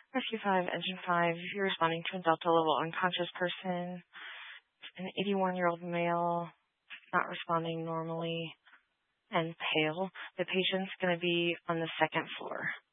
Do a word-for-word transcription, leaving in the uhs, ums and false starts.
Rescue five, Engine five, you're responding to a Delta level unconscious person, an eighty-one-year-old male, not responding normally, and pale. The patient's going to be on the second floor.